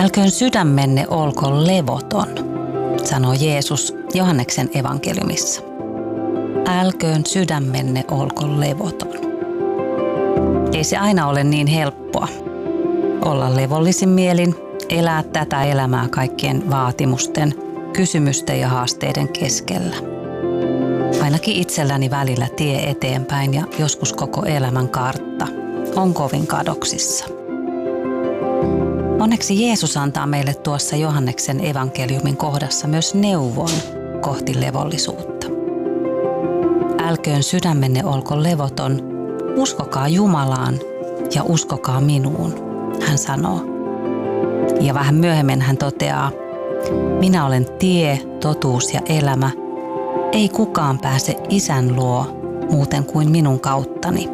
Älköön sydämenne olko levoton, sanoo Jeesus Johanneksen evankeliumissa. Älköön sydämenne olko levoton. Ei se aina ole niin helppoa olla levollisin mielin, elää tätä elämää kaikkien vaatimusten, kysymysten ja haasteiden keskellä. Ainakin itselläni välillä tie eteenpäin ja joskus koko elämän kartta on kovin kadoksissa. Onneksi Jeesus antaa meille tuossa Johanneksen evankeliumin kohdassa myös neuvon kohti levollisuutta. Älköön sydämenne olko levoton, uskokaa Jumalaan ja uskokaa minuun, hän sanoo. Ja vähän myöhemmin hän toteaa, minä olen tie, totuus ja elämä. Ei kukaan pääse Isän luo muuten kuin minun kauttani.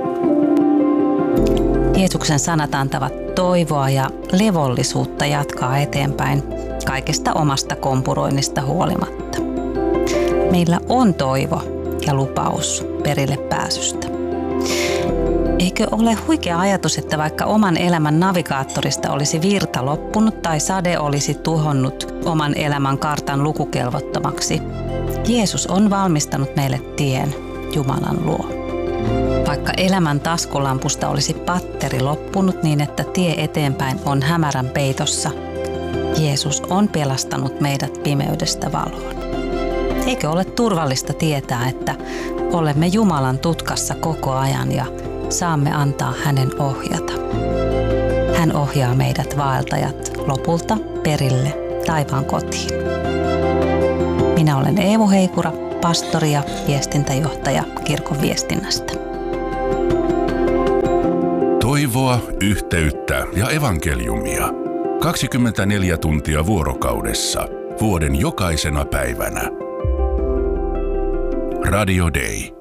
Jeesuksen sanat antavat toivoa ja levollisuutta jatkaa eteenpäin kaikesta omasta kompuroinnista huolimatta. Meillä on toivo ja lupaus perille pääsystä. Eikö ole huikea ajatus, että vaikka oman elämän navigaattorista olisi virta loppunut tai sade olisi tuhonnut oman elämän kartan lukukelvottomaksi, Jeesus on valmistanut meille tien Jumalan luo. Vaikka elämän taskulampusta olisi patteri loppunut niin, että tie eteenpäin on hämärän peitossa, Jeesus on pelastanut meidät pimeydestä valoon. Eikö ole turvallista tietää, että olemme Jumalan tutkassa koko ajan ja saamme antaa hänen ohjata? Hän ohjaa meidät vaeltajat lopulta perille taivaan kotiin. Minä olen Eevu Heikura, pastori ja viestintäjohtaja kirkon viestinnästä. Toivoa, yhteyttä ja evankeliumia. 24 tuntia vuorokaudessa, vuoden jokaisena päivänä. Radio Day.